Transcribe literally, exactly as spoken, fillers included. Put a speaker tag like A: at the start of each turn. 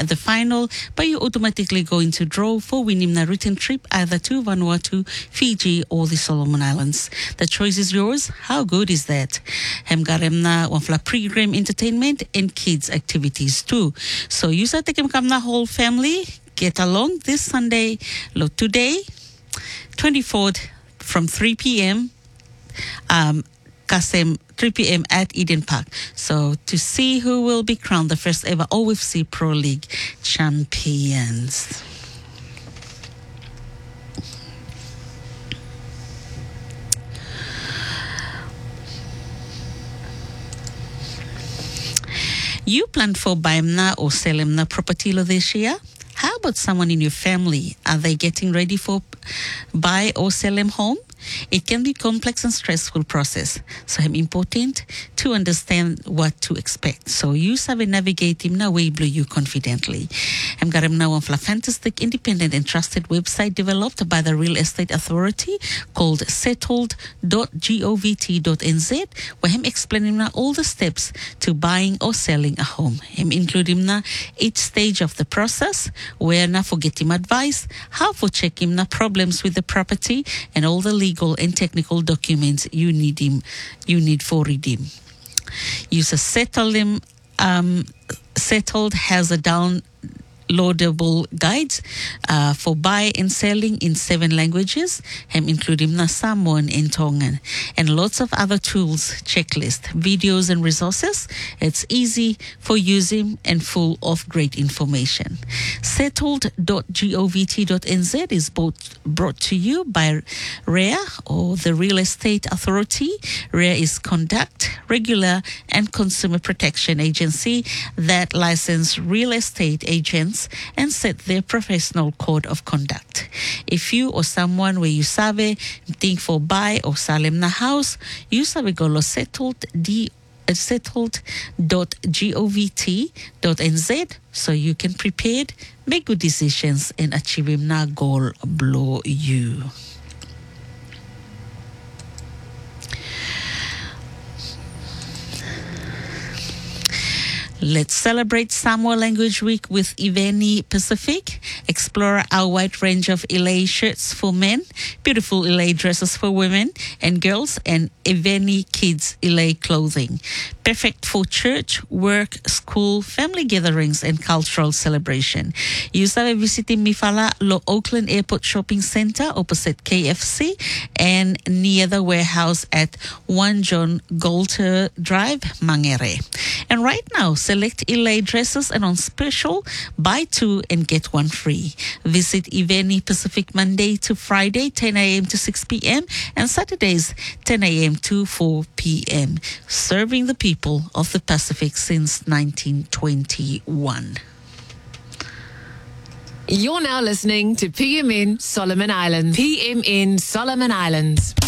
A: at the final, but you automatically go into draw for winning a written trip either to Vanuatu, Fiji, or the Solomon Islands. The choice is yours. How good is that? Hem garemna wanfla pre-game entertainment and kids activities too. So you sa tekem kamna whole family get along this Sunday, lo today, twenty-fourth from three p.m. Um, Kasem three p.m. at Eden Park. So to see who will be crowned the first ever O F C Pro League champions. You plan for Baimna or Selimna property this year? How about someone in your family? Are they getting ready for buy or sell them home? It can be a complex and stressful process, so it's important to understand what to expect. So you sabi navigate him na way blue you confidently. I'm got him now on a fantastic, independent and trusted website developed by the Real Estate Authority called settled dot govt dot n z, where him explaining na all the steps to buying or selling a home. Him including na each stage of the process, where na for get him advice, how for check him na problems with the property, and all the legal and technical documents you need him, you need for redeem. Use a settle him, um, settled has a downloadable guides uh, for buy and selling in seven languages, um, including na Samoan and Tongan, and lots of other tools, checklist, videos and resources. It's easy for using and full of great information. settled dot govt dot n z is both brought to you by R E A or the Real Estate Authority. R E A is Conduct, Regular and Consumer Protection Agency that license real estate agents and set their professional code of conduct. If you or someone where you sabe think for buy or sell na house, you sabe go lo settled d settled dot govt dot n z so you can prepare, make good decisions and achieve na goal blow you. Let's celebrate Samoa Language Week with Iveni Pacific. Explore our wide range of Ilay shirts for men, beautiful Ilay dresses for women and girls, and Iveni Kids Ilay clothing. Perfect for church, work, school, family gatherings, and cultural celebration. You sabe visiting Mifala Lo Oakland Airport Shopping Center opposite K F C and near the warehouse at one John Golter Drive, Mangere. And right now, select Ilay dresses and on special, buy two and get one free. Visit Iveni Pacific Monday to Friday, ten a.m. to six p.m. and Saturdays, ten a.m. to four p.m. Serving the people of the Pacific since nineteen twenty-one.
B: You're now listening to P M N Solomon Islands. P M N Solomon Islands.